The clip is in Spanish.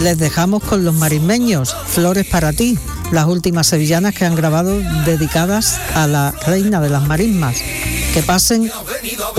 les dejamos con Los Marismeños, Flores para ti, las últimas sevillanas que han grabado dedicadas a la reina de las marismas. Que pasen